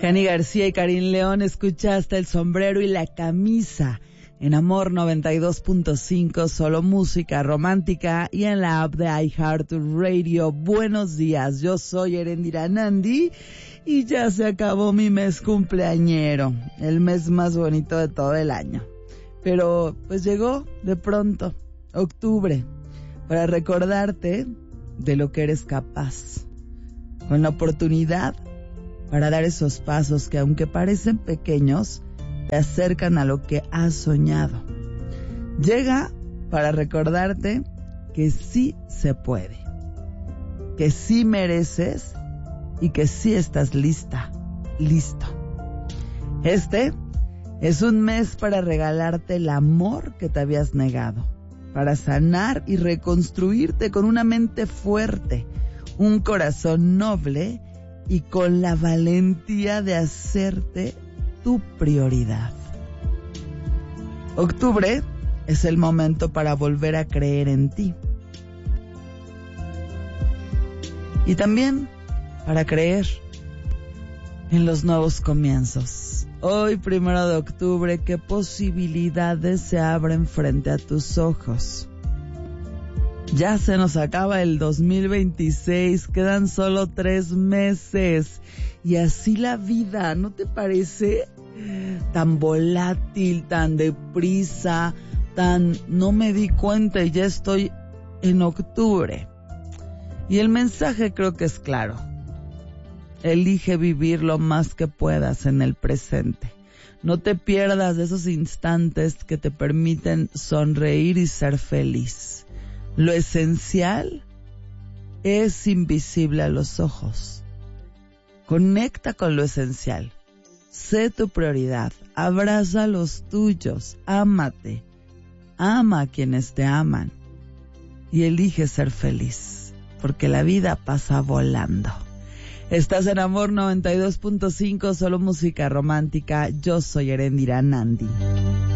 Cani García y Karin León, escuchaste El Sombrero y la Camisa en Amor 92.5, solo música romántica, y en la app de iHeartRadio. Buenos días, yo soy Erendira Nandi y ya se acabó mi mes cumpleañero, el mes más bonito de todo el año. Pero pues llegó de pronto, octubre, para recordarte de lo que eres capaz, con la oportunidad para dar esos pasos que, aunque parecen pequeños, te acercan a lo que has soñado. Llega para recordarte que sí se puede, que sí mereces y que sí estás lista, listo. Este es un mes para regalarte el amor que te habías negado, para sanar y reconstruirte con una mente fuerte, un corazón noble y con la valentía de hacerte tu prioridad. Octubre es el momento para volver a creer en ti. Y también para creer en los nuevos comienzos. Hoy, 1 de octubre, ¿qué posibilidades se abren frente a tus ojos? Ya se nos acaba el 2026, quedan solo 3 meses. Y así la vida, ¿no te parece? Tan volátil, tan deprisa, tan no me di cuenta y ya estoy en octubre. Y el mensaje creo que es claro. Elige vivir lo más que puedas en el presente. No te pierdas de esos instantes que te permiten sonreír y ser feliz. Lo esencial es invisible a los ojos. Conecta con lo esencial. Sé tu prioridad. Abraza a los tuyos. Ámate. Ama a quienes te aman. Y elige ser feliz. Porque la vida pasa volando. Estás en Amor 92.5, solo música romántica. Yo soy Erendira Nandi.